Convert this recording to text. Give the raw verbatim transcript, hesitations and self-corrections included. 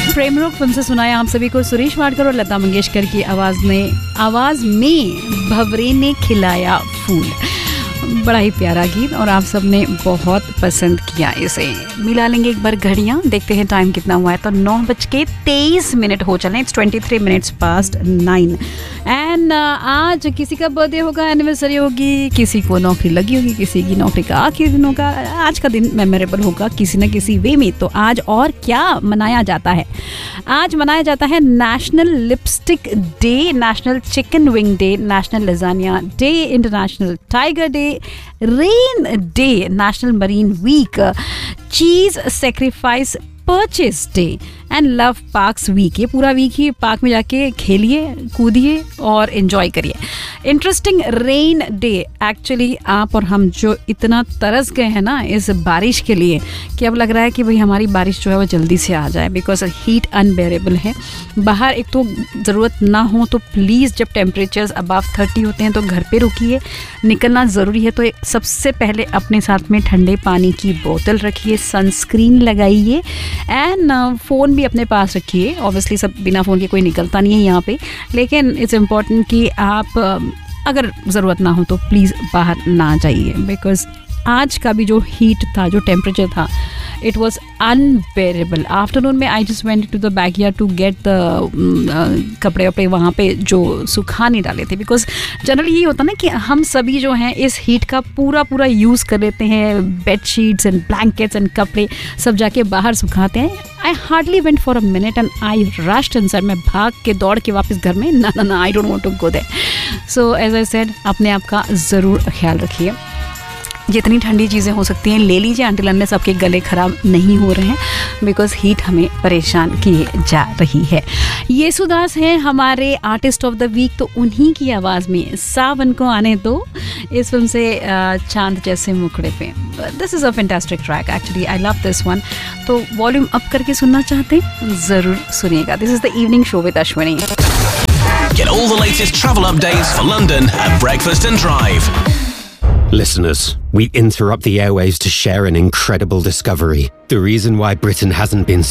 प्रेम रोग फिल्म से सुनाया आप सभी को सुरेश वाडकर और लता मंगेशकर की आवाज में आवाज में भंवरे ने खिलाया फूल। बड़ा ही प्यारा गीत और आप सब ने बहुत पसंद किया इसे। मिला लेंगे एक बार घड़ियाँ, देखते हैं टाइम कितना हुआ है। तो नौ बज के तेईस मिनट हो चले, it's twenty three minutes past nine. And आज किसी का बर्थडे होगा, एनिवर्सरी होगी, किसी को नौकरी लगी होगी, किसी की नौकरी का आखिरी दिन होगा। आज का दिन मेमोरेबल होगा किसी न किसी वे में। तो आज और क्या मनाया जाता है? आज मनाया जाता है national lipstick day, national chicken wing day, national lasagne day, international tiger day, rain day, national marine week, चीज sacrifice purchase day and love parks week. ये पूरा वीक ही पार्क में जाके खेलिए, कूदिए और एंजॉय करिए। इंटरेस्टिंग रेन डे, एक्चुअली आप और हम जो इतना तरस गए हैं ना इस बारिश के लिए कि अब लग रहा है कि भाई हमारी बारिश जो है वो जल्दी से आ जाए, बिकॉज हीट अनबेरेबल है बाहर। एक तो ज़रूरत ना हो तो प्लीज़, जब टेम्परेचर्स अबव थर्टी होते हैं तो घर पे रुकिए। निकलना ज़रूरी है तो सबसे पहले अपने साथ में ठंडे पानी की बोतल रखिए, सनस्क्रीन लगाइए एंड फ़ोन भी अपने पास रखिए। ऑब्वियसली सब बिना फ़ोन के कोई निकलता नहीं है यहाँ पे, लेकिन इट्स इम्पॉर्टेंट कि आप अगर ज़रूरत ना हो तो प्लीज़ बाहर ना जाइए, बिकॉज आज का भी जो हीट था, जो टेम्परेचर था, इट वॉज अनबेरेबल। आफ्टरनून में I just went to the backyard to get the कपड़े वपड़े वहाँ पे जो सुखाने डाले थे, बिकॉज जनरली ये होता ना कि हम सभी जो हैं इस हीट का पूरा पूरा यूज़ कर लेते हैं। Bed sheets and blankets and कपड़े सब जाके बाहर सुखाते हैं। I hardly went for a minute and I rushed inside. मैं भाग के दौड़ के वापस घर में, ना ना ना I don't want to go there. So as I said, अपने आप का ज़रूर ख्याल रखिए। जितनी ठंडी चीज़ें हो सकती हैं ले लीजिए, अंटिल अनलेस आपके गले ख़राब नहीं हो रहे हैं, बिकॉज हीट हमें परेशान किए जा रही है। येसुदास हैं हमारे आर्टिस्ट ऑफ द वीक, तो उन्हीं की आवाज़ में सावन को आने दो, इस फिल्म से चांद जैसे मुखड़े पे। This is a fantastic track, actually I love this one. तो वॉल्यूम अप करके सुनना चाहते हैं, ज़रूर सुनिएगा। This is the evening show with Ashwini. Get all the latest travel updates for London at Breakfast and Drive. Listeners, we interrupt the airwaves to share an incredible discovery. The reason why Britain hasn't been